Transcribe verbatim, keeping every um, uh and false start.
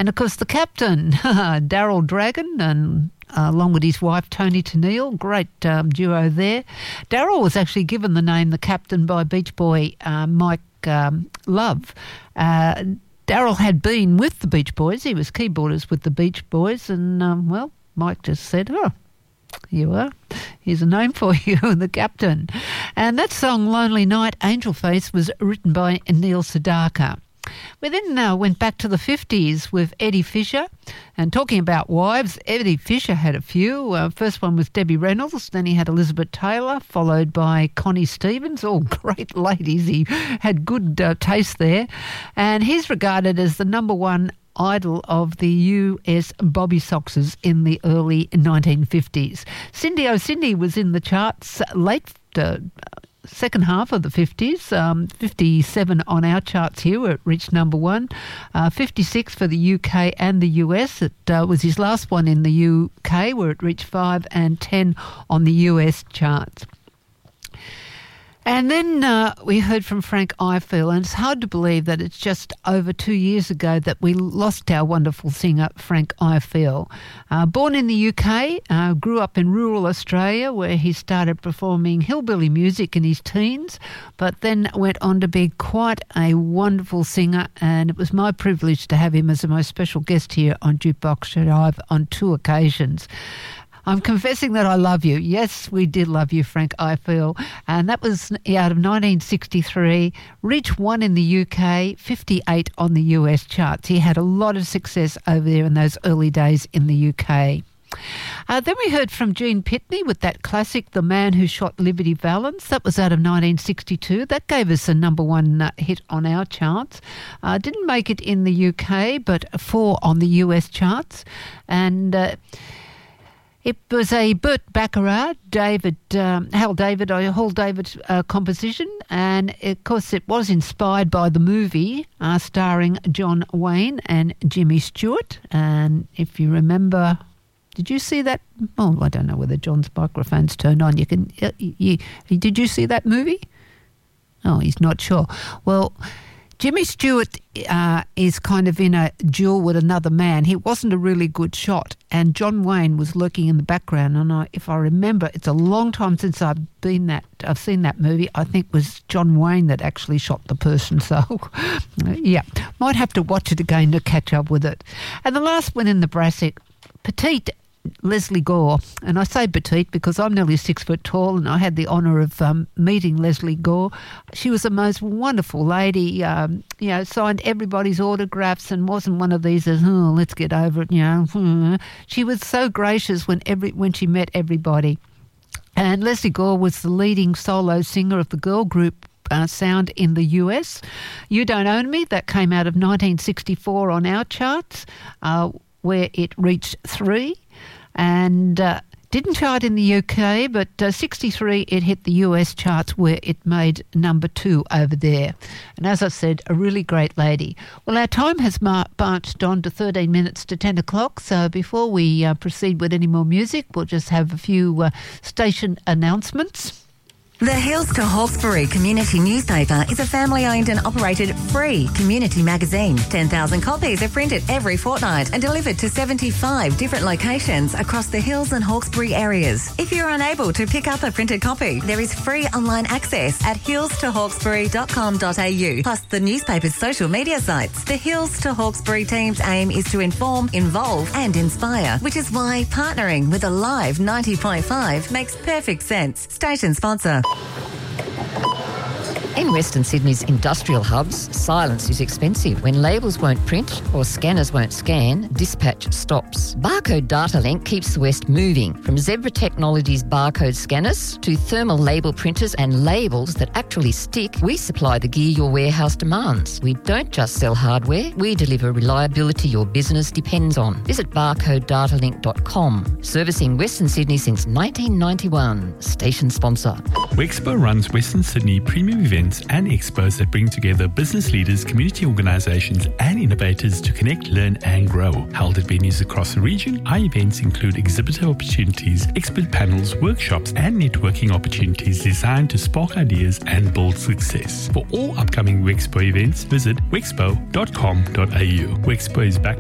And, of course, the captain, Daryl Dragon, and uh, along with his wife, Tony Tennille, great um, duo there. Daryl was actually given the name the captain by Beach Boy uh, Mike um, Love. Uh, Daryl had been with the Beach Boys. He was keyboardist with the Beach Boys, and, um, well, Mike just said, oh, here you are. Here's a name for you, the captain. And that song, Lonely Night, Angel Face, was written by Neil Sedaka. We then uh, went back to the fifties with Eddie Fisher. And talking about wives, Eddie Fisher had a few. Uh, first one was Debbie Reynolds. Then he had Elizabeth Taylor, followed by Connie Stevens. All great ladies. He had good uh, taste there. And he's regarded as the number one idol of the U S Bobby Soxers in the early nineteen fifties. Cindy Oh Cindy was in the charts late uh, second half of the fifties, um, fifty-seven on our charts here where it reached number one, uh, fifty-six for the U K and the U S. It uh, was his last one in the U K where it reached five, and ten on the U S charts. And then uh, we heard from Frank Ifill, and it's hard to believe that it's just over two years ago that we lost our wonderful singer, Frank Ifill. Uh, born in the U K, uh, grew up in rural Australia where he started performing hillbilly music in his teens, but then went on to be quite a wonderful singer, and it was my privilege to have him as a most special guest here on Jukebox Live on two occasions. I'm confessing that I love you. Yes, we did love you, Frank Ifill. And that was out of nineteen sixty-three, reached one in the U K, fifty-eight on the U S charts. He had a lot of success over there in those early days in the U K. Uh, then we heard from Gene Pitney with that classic, The Man Who Shot Liberty Valance. That was out of nineteen sixty-two. That gave us a number one uh, hit on our charts. Uh, didn't make it in the U K, but four on the U S charts. And Uh, It was a Burt Bacharach, David, um, Hal David, uh, Hal David uh, composition, and of course it was inspired by the movie uh, starring John Wayne and Jimmy Stewart. And if you remember, did you see that? Oh, I don't know whether John's microphone's turned on. You can, uh, you, did you see that movie? Oh, he's not sure. Well, Jimmy Stewart uh, is kind of in a duel with another man. He wasn't a really good shot, and John Wayne was lurking in the background. And I, if I remember, it's a long time since I've been that I've seen that movie. I think it was John Wayne that actually shot the person. So, yeah, might have to watch it again to catch up with it. And the last one in the brassic, Petite Leslie Gore, and I say petite because I'm nearly six foot tall, and I had the honour of um, meeting Leslie Gore. She was the most wonderful lady, um, you know, signed everybody's autographs and wasn't one of these as, oh, let's get over it, you know. She was so gracious when every when she met everybody. And Leslie Gore was the leading solo singer of the girl group Uh, sound in the U S. You Don't Own Me, that came out of nineteen sixty-four on our charts, uh, where it reached three, and uh, didn't chart in the U K, but uh, sixty-three it hit the U S charts where it made number two over there. And as I said, a really great lady. Well, our time has mar- marched on to thirteen minutes to ten o'clock, so before we uh, proceed with any more music, we'll just have a few uh, station announcements. The Hills to Hawkesbury Community Newspaper is a family-owned and operated free community magazine. ten thousand copies are printed every fortnight and delivered to seventy-five different locations across the Hills and Hawkesbury areas. If you're unable to pick up a printed copy, there is free online access at hills to hawkesbury dot com dot a u, plus the newspaper's social media sites. The Hills to Hawkesbury team's aim is to inform, involve and inspire, which is why partnering with Alive ninety point five makes perfect sense. Station sponsor. In Western Sydney's industrial hubs, silence is expensive. When labels won't print or scanners won't scan, dispatch stops. Barcode Data Link keeps the West moving. From Zebra Technologies barcode scanners to thermal label printers and labels that actually stick, we supply the gear your warehouse demands. We don't just sell hardware, we deliver reliability your business depends on. Visit barcode data link dot com. Servicing Western Sydney since nineteen ninety-one. Station sponsor. Wexpo runs Western Sydney premium events and expos that bring together business leaders, community organisations and innovators to connect, learn and grow. Held at venues across the region, our events include exhibitor opportunities, expert panels, workshops and networking opportunities designed to spark ideas and build success. For all upcoming Wexpo events, visit wexpo dot com dot a u. Wexpo is back